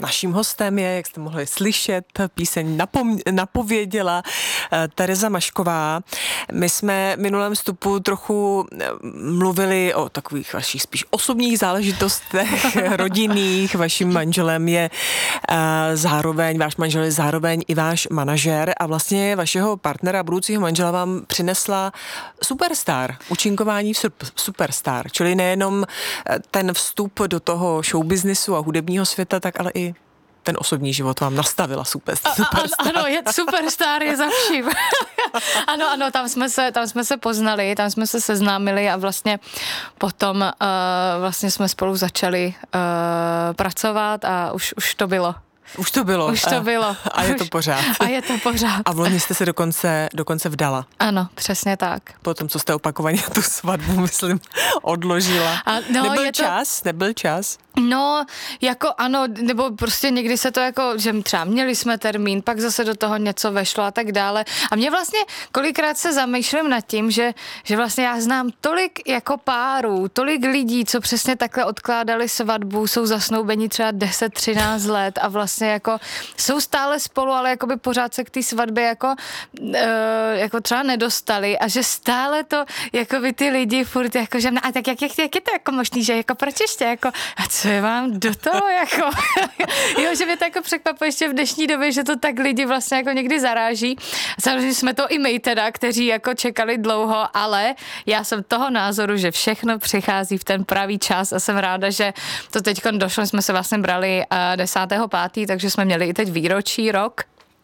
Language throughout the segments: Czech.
Naším hostem je, jak jste mohli slyšet, píseň napověděla Tereza Mašková. My jsme v minulém vstupu trochu mluvili o takových vašich spíš osobních záležitostech, rodinných. Vaším manželem je zároveň, váš manžel je zároveň i váš manažer a vlastně vašeho partnera, budoucího manžela vám přinesla Superstar, účinkování v Superstar, čili nejenom ten vstup do toho showbiznisu a hudebního světa, tak ale i ten osobní život vám nastavila Superstar. Ano, Superstar je za vším. ano, tam jsme se poznali, tam jsme se seznámili a vlastně potom vlastně jsme spolu začali pracovat a už to bylo. Už to bylo. A je to pořád. A je to pořád. A v loni jste se dokonce vdala. Ano, přesně tak. Po tom, co jste opakovaně tu svatbu, myslím, odložila. Nebyl čas? No, jako ano, nebo prostě někdy se to jako, že třeba měli jsme termín, pak zase do toho něco vešlo a tak dále. A mě vlastně kolikrát se zamýšlím nad tím, že vlastně já znám tolik jako párů, tolik lidí, co přesně takhle odkládali svatbu, jsou zasnoubeni třeba 10-13 let a vlastně jako jsou stále spolu, ale jakoby pořád se k té svatbě jako třeba nedostali a že stále to jakoby ty lidi furt jako, že a tak jak je to jako možný, že jako proč ještě jako a co je vám do toho jako jo, že mě to jako překvapuje ještě v dnešní době, že to tak lidi vlastně jako někdy zaráží. Samozřejmě jsme to i my teda, kteří jako čekali dlouho, ale já jsem toho názoru, že všechno přichází v ten pravý čas a jsem ráda, že to teďko došlo, jsme se vlastně brali 10.5., takže jsme měli i teď výročí rok.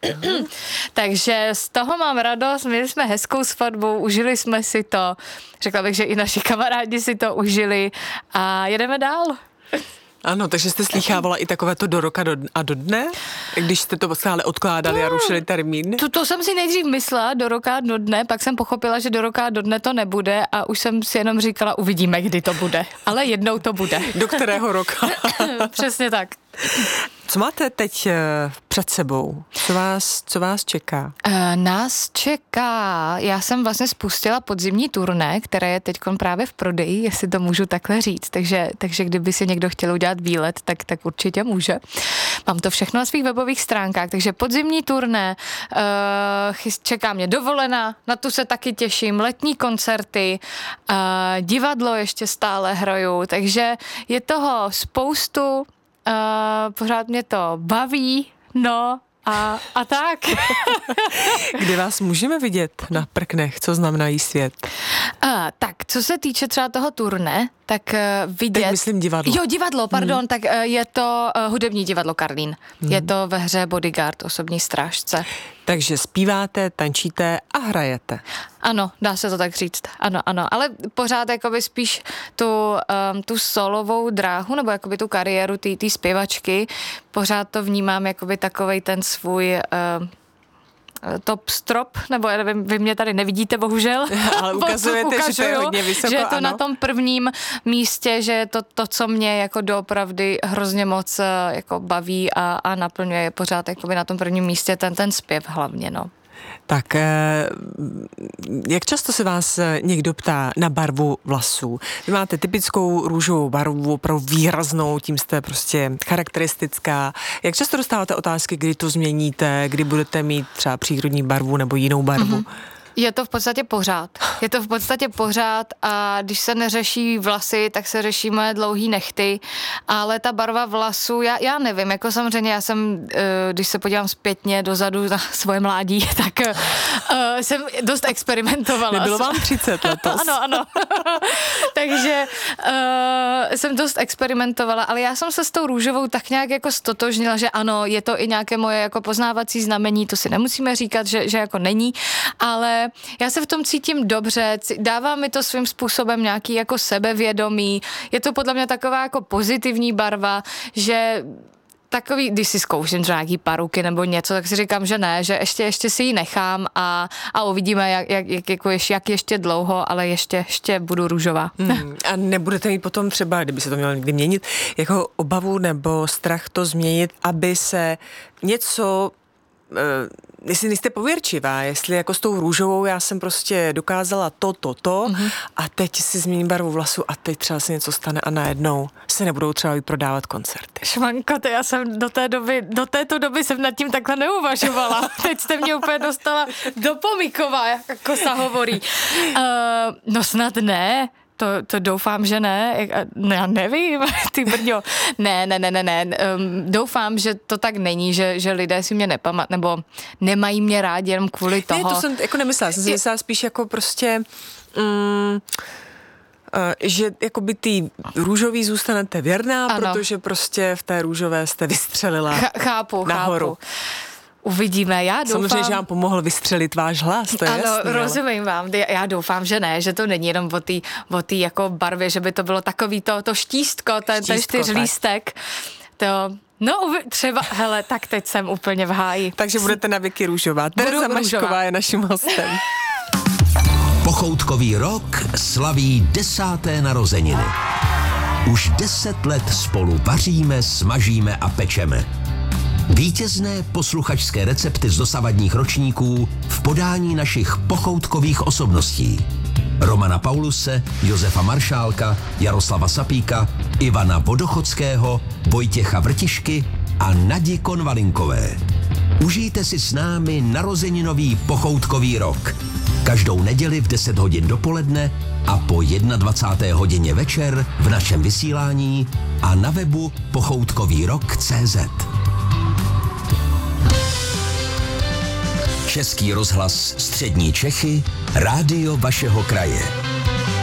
Takže z toho mám radost, měli jsme hezkou svatbu, užili jsme si to, řekla bych, že i naši kamarádi si to užili a jedeme dál. Ano, takže jste slýchávala i takové to do roka a do dne, když jste to stále odkládali a rušili termín? To jsem si nejdřív myslela do roka a do dne, pak jsem pochopila, že do roka a do dne to nebude a už jsem si jenom říkala, uvidíme, kdy to bude, ale jednou to bude. Do kterého roka? Přesně tak. Co máte teď před sebou? Co vás čeká? Nás čeká, já jsem vlastně spustila podzimní turné, které je teď právě v prodeji, jestli to můžu takhle říct, takže kdyby si někdo chtěl udělat výlet, tak určitě může. Mám to všechno na svých webových stránkách, takže podzimní turné, čeká mě dovolená, na tu se taky těším, letní koncerty, divadlo ještě stále hraju, takže je toho spoustu. Pořád mě to baví, no a tak. Kde vás můžeme vidět na prknech, co znamenají svět? Tak, co se týče třeba toho turné, tak vidět... Tak myslím divadlo. Jo, divadlo, pardon, tak je to hudební divadlo Karlín. Je to ve hře Bodyguard, osobní strážce. Takže zpíváte, tančíte a hrajete. Ano, dá se to tak říct. Ano, ale pořád jakoby spíš tu solovou dráhu, nebo jakoby tu kariéru té zpěvačky, pořád to vnímám jakoby takovej ten svůj... top strop, nebo já nevím, vy mě tady nevidíte, bohužel. Ale ukazujete, že to je hodně vysoko, že je to ano. Na tom prvním místě, že je to, co mě jako doopravdy hrozně moc jako baví a naplňuje je pořád jakoby na tom prvním místě ten zpěv hlavně, no. Tak jak často se vás někdo ptá na barvu vlasů? Vy máte typickou růžovou barvu, pro výraznou, tím jste prostě charakteristická. Jak často dostáváte otázky, kdy to změníte, kdy budete mít třeba přírodní barvu nebo jinou barvu? Mm-hmm. Je to v podstatě pořád a když se neřeší vlasy, tak se řeší moje dlouhý nehty, ale ta barva vlasů, já nevím, jako samozřejmě já jsem, když se podívám zpětně dozadu na svoje mládí, tak jsem dost experimentovala. Nebylo vám 30 letos. Ano. Takže jsem dost experimentovala, ale já jsem se s tou růžovou tak nějak jako stotožnila, že ano, je to i nějaké moje jako poznávací znamení, to si nemusíme říkat, že jako není, ale já se v tom cítím dobře, dává mi to svým způsobem nějaký jako sebevědomí, je to podle mě taková jako pozitivní barva, že takový, když si zkouším třeba nějaký paruky nebo něco, tak si říkám, že ne, že ještě si ji nechám a uvidíme, jak ještě dlouho, ale ještě budu růžová. A nebudete mít potom třeba, kdyby se to mělo někdy měnit, jako obavu nebo strach to změnit, aby se něco jestli nejste pověrčivá, jestli jako s tou růžovou já jsem prostě dokázala to a teď si změním barvu vlasu a teď třeba se něco stane a najednou se nebudou třeba vyprodávat koncerty. Švanko, to já jsem do této doby jsem nad tím takhle neuvažovala. Teď jste mě úplně dostala do pomykova, jako se hovorí. No snad ne. To doufám, že ne. Já nevím, ty brďo. Ne. Doufám, že to tak není, že lidé si mě nepamatují, nebo nemají mě rádi jenom kvůli toho. Ne, to jsem jako nemyslela. Jsem si myslela spíš jako prostě... že jakoby ty růžový zůstanete věrná, ano. Protože prostě v té růžové jste vystřelila chápu. Uvidíme, já doufám... Samozřejmě, že vám pomohl vystřelit váš hlas, to je jasný. Ano, rozumím vám, já doufám, že ne, že to není jenom o té jako barvě, že by to bylo takový to štístko, ten 4lístek. Třeba, hele, tak teď jsem úplně v háji. Takže budete na věky růžová. Tereza Mašková je naším hostem. Pochoutkový rok slaví 10. narozeniny. Už 10 let spolu vaříme, smažíme a pečeme. Vítězné posluchačské recepty z dosavadních ročníků v podání našich pochoutkových osobností. Romana Pauluse, Josefa Maršálka, Jaroslava Sapíka, Ivana Vodochodského, Vojtěcha Vrtišky a Nadi Konvalinkové. Užijte si s námi narozeninový pochoutkový rok. Každou neděli v 10 hodin dopoledne a po 21. hodině večer v našem vysílání a na webu pochoutkovýrok.cz. Český rozhlas Střední Čechy, rádio vašeho kraje.